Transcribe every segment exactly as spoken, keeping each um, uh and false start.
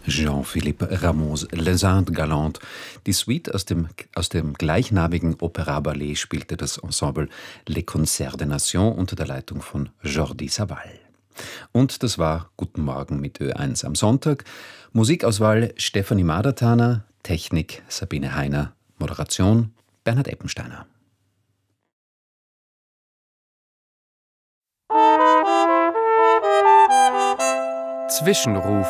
Jean-Philippe Rameau's Les Indes Galantes. Die Suite aus dem, aus dem gleichnamigen Opéra-Ballet spielte das Ensemble Les Concerts des Nations unter der Leitung von Jordi Savall. Und das war Guten Morgen mit Ö eins am Sonntag. Musikauswahl Stefanie Madertaner, Technik Sabine Heiner, Moderation Bernhard Eppensteiner. Zwischenruf.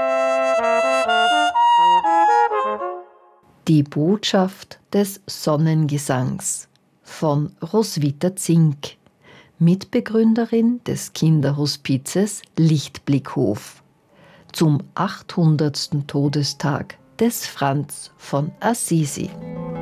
Die Botschaft des Sonnengesangs von Roswitha Zink, Mitbegründerin des Kinderhospizes Lichtblickhof, zum achthundertsten Todestag des Franz von Assisi.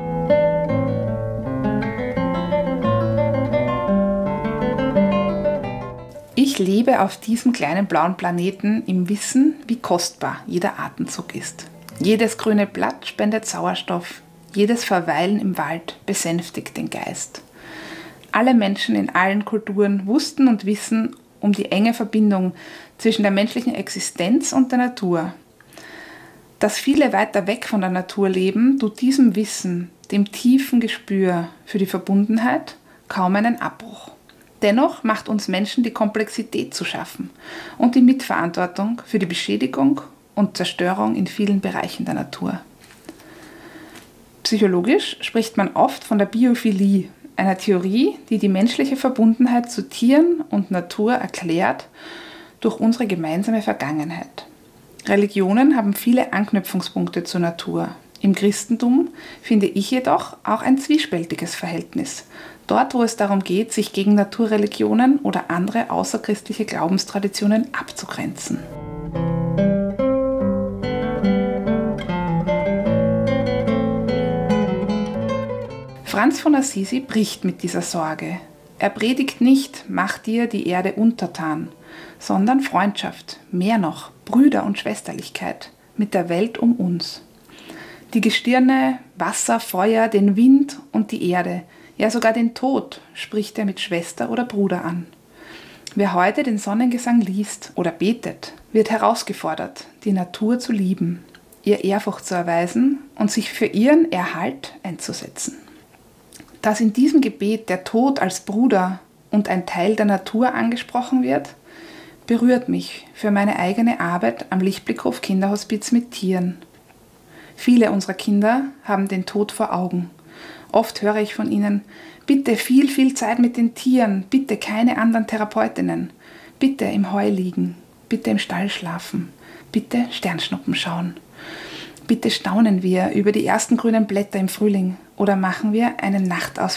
Ich lebe auf diesem kleinen blauen Planeten im Wissen, wie kostbar jeder Atemzug ist. Jedes grüne Blatt spendet Sauerstoff, jedes Verweilen im Wald besänftigt den Geist. Alle Menschen in allen Kulturen wussten und wissen um die enge Verbindung zwischen der menschlichen Existenz und der Natur. Dass viele weiter weg von der Natur leben, tut diesem Wissen, dem tiefen Gespür für die Verbundenheit, kaum einen Abbruch. Dennoch macht uns Menschen die Komplexität zu schaffen und die Mitverantwortung für die Beschädigung und Zerstörung in vielen Bereichen der Natur. Psychologisch spricht man oft von der Biophilie, einer Theorie, die die menschliche Verbundenheit zu Tieren und Natur erklärt durch unsere gemeinsame Vergangenheit. Religionen haben viele Anknüpfungspunkte zur Natur. Im Christentum finde ich jedoch auch ein zwiespältiges Verhältnis. Dort, wo es darum geht, sich gegen Naturreligionen oder andere außerchristliche Glaubenstraditionen abzugrenzen. Franz von Assisi bricht mit dieser Sorge. Er predigt nicht, mach dir die Erde untertan, sondern Freundschaft, mehr noch, Brüder- und Schwesterlichkeit mit der Welt um uns. Die Gestirne, Wasser, Feuer, den Wind und die Erde, ja sogar den Tod spricht er mit Schwester oder Bruder an. Wer heute den Sonnengesang liest oder betet, wird herausgefordert, die Natur zu lieben, ihr Ehrfurcht zu erweisen und sich für ihren Erhalt einzusetzen. Dass in diesem Gebet der Tod als Bruder und ein Teil der Natur angesprochen wird, berührt mich für meine eigene Arbeit am Lichtblickhof Kinderhospiz mit Tieren. Viele unserer Kinder haben den Tod vor Augen. Oft höre ich von ihnen, bitte viel, viel Zeit mit den Tieren, bitte keine anderen Therapeutinnen, bitte im Heu liegen, bitte im Stall schlafen, bitte Sternschnuppen schauen. Bitte staunen wir über die ersten grünen Blätter im Frühling oder machen wir einen Nachtausflug